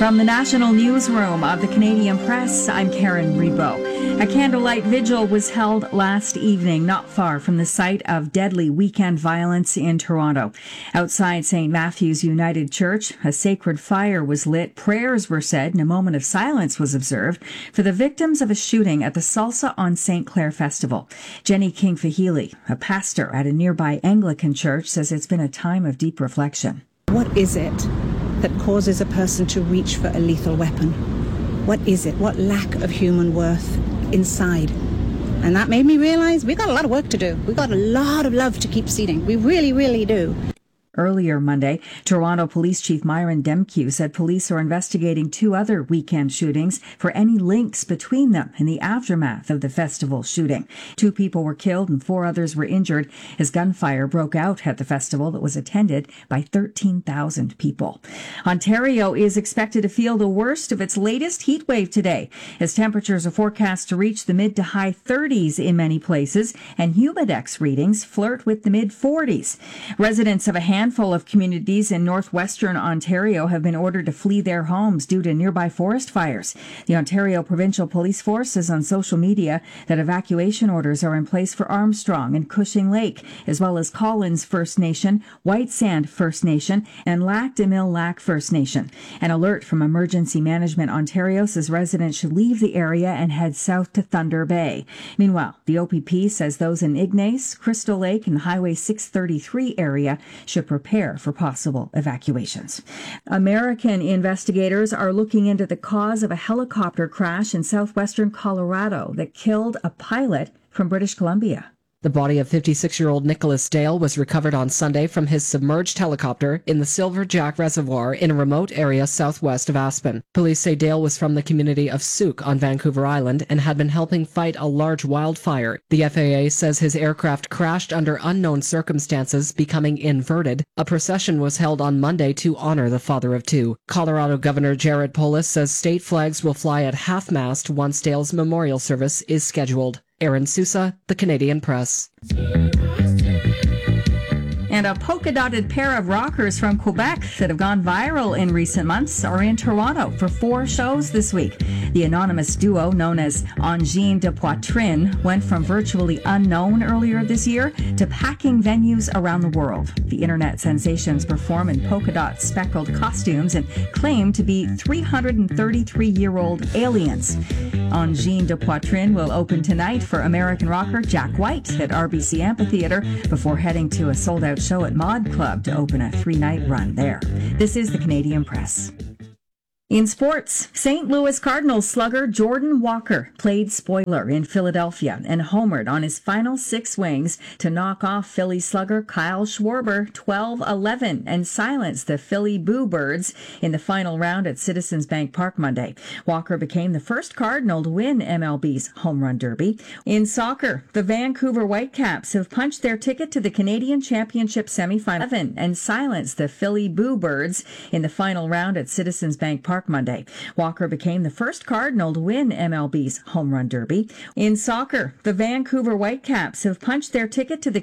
From the National Newsroom of the Canadian Press, I'm Karen Rebo. A candlelight vigil was held last evening not far from the site of deadly weekend violence in Toronto. Outside St. Matthew's United Church, a sacred fire was lit, prayers were said, and a moment of silence was observed for the victims of a shooting at the Salsa on St. Clair Festival. Jenny King-Fahili, a pastor at a nearby Anglican church, says it's been a time of deep reflection. What is it that causes a person to reach for a lethal weapon? What is it? What lack of human worth inside? And that made me realize we got a lot of work to do. We got a lot of love to keep seeding. We really, really do. Earlier Monday, Toronto Police Chief Myron Demkiw said police are investigating 2 other weekend shootings for any links between them in the aftermath of the festival shooting. 2 people were killed and 4 others were injured as gunfire broke out at the festival that was attended by 13,000 people. Ontario is expected to feel the worst of its latest heat wave today, as temperatures are forecast to reach the mid to high 30s in many places, and humidex readings flirt with the mid 40s. Residents of a handful of communities in northwestern Ontario have been ordered to flee their homes due to nearby forest fires. The Ontario Provincial Police Force says on social media that evacuation orders are in place for Armstrong and Cushing Lake, as well as Collins First Nation, White Sand First Nation, and Lac des Mille Lac First Nation. An alert from Emergency Management Ontario says residents should leave the area and head south to Thunder Bay. Meanwhile, the OPP says those in Ignace, Crystal Lake, and Highway 633 area should prepare for possible evacuations. American investigators are looking into the cause of a helicopter crash in southwestern Colorado that killed a pilot from British Columbia. The body of 56-year-old Nicholas Dale was recovered on Sunday from his submerged helicopter in the Silver Jack Reservoir in a remote area southwest of Aspen. Police say Dale was from the community of Souk on Vancouver Island and had been helping fight a large wildfire. The FAA says his aircraft crashed under unknown circumstances, becoming inverted. A procession was held on Monday to honor the father of 2. Colorado Governor Jared Polis says state flags will fly at half-mast once Dale's memorial service is scheduled. Aaron Sousa, The Canadian Press. And a polka-dotted pair of rockers from Quebec that have gone viral in recent months are in Toronto for 4 shows this week. The anonymous duo, known as Angine de Poitrine, went from virtually unknown earlier this year to packing venues around the world. The internet sensations perform in polka-dot speckled costumes and claim to be 333-year-old aliens. Angine de Poitrine will open tonight for American rocker Jack White at RBC Amphitheatre before heading to a sold-out show at Mod Club to open a 3-night run there. This is the Canadian Press. In sports, St. Louis Cardinals slugger Jordan Walker played spoiler in Philadelphia and homered on his final 6 swings to knock off Philly slugger Kyle Schwarber 12-11 and silence the Philly Boo Birds in the final round at Citizens Bank Park Monday. Walker became the first Cardinal to win MLB's Home Run Derby. In soccer, the Vancouver Whitecaps have punched their ticket to the Canadian Championship semifinal and silenced the Philly Boo Birds in the final round at Citizens Bank Park Monday. Walker became the first Cardinal to win MLB's Home Run Derby. In soccer, the Vancouver Whitecaps have punched their ticket to the